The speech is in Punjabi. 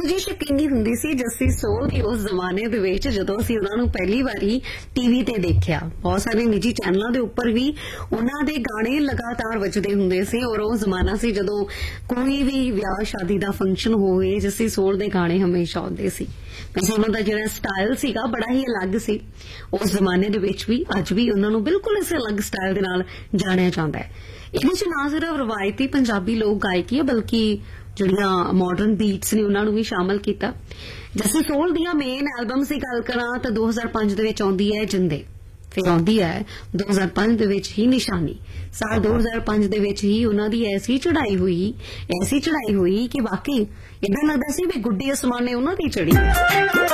ਜੀ ਸ਼ਕੀਨੀ ਹੁੰਦੀ ਸੀ ਜੱਸੀ ਸੋਲ ਦੀ ਉਸ ਜ਼ਮਾਨੇ ਦੇ ਵਿੱਚ ਜਦੋਂ ਅਸੀਂ ਉਹਨਾਂ ਨੂੰ ਪਹਿਲੀ ਵਾਰੀ ਟੀਵੀ ਤੇ ਦੇਖਿਆ। ਬਹੁਤ ਸਾਰੇ ਨਿੱਜੀ ਚੈਨਲਾਂ ਦੇ ਉੱਪਰ ਵੀ ਉਹਨਾਂ ਦੇ ਗਾਣੇ ਲਗਾਤਾਰ ਵੱਜਦੇ ਹੁੰਦੇ ਸੀ ਔਰ ਉਹ ਜ਼ਮਾਨਾ ਸੀ ਜਦੋਂ ਕੋਈ ਵੀ ਵਿਆਹ ਸ਼ਾਦੀ ਦਾ ਫੰਕਸ਼ਨ ਹੋਵੇ ਜੱਸੀ ਸੋਲ ਦੇ ਗਾਣੇ ਹਮੇਸ਼ਾ ਆਉਂਦੇ ਸੀ। ਵੈਸੇ ਉਹਨਾਂ ਦਾ ਜਿਹੜਾ ਸਟਾਈਲ ਸੀਗਾ ਬੜਾ ਹੀ ਅਲੱਗ ਸੀ ਉਸ ਜ਼ਮਾਨੇ ਦੇ ਵਿੱਚ ਵੀ, ਅੱਜ ਵੀ ਉਹਨਾਂ ਨੂੰ ਬਿਲਕੁਲ ਇਸੇ ਅਲੱਗ ਸਟਾਈਲ ਦੇ ਨਾਲ ਜਾਣਿਆ ਜਾਂਦਾ ਹੈ। ਇਹਦੇ 'ਚ ਨਾ ਸਿਰਫ ਰਵਾਇਤੀ ਪੰਜਾਬੀ ਲੋਕ ਗਾਇਕੀ ਹੈ ਬਲਕਿ ਜਿਹੜੀਆਂ ਮਾਡਰਨ ਬੀਟਸ ਨੇ ਉਹਨਾਂ ਨੂੰ ਵੀ ਸ਼ਾਮਲ ਕੀਤਾ। ਜੱਸੀ ਸੋਲ ਦੀਆਂ ਮੇਨ ਐਲਬਮਸ ਦੀ ਗੱਲ ਕਰਾਂ ਤਾਂ 2005 ਦੇ ਵਿੱਚ ਆਉਂਦੀ ਹੈ ਜਿੰਦੇ, ਫਿਰ ਆਉਂਦੀ ਹੈ 2005 ਦੇ ਵਿੱਚ ਹੀ ਨਿਸ਼ਾਨੀ। ਸਾਲ 2005 ਦੇ ਵਿੱਚ ਹੀ ਉਹਨਾਂ ਦੀ ਐਸੀ ਚੜਾਈ ਹੋਈ ਕਿ ਵਾਕਈ ਇਦਾਂ ਲੱਗਦਾ ਸੀ ਵੀ ਗੁੱਡੀ ਅਸਮਾਨੇ ਉਹਨਾਂ ਦੀ ਚੜੀ।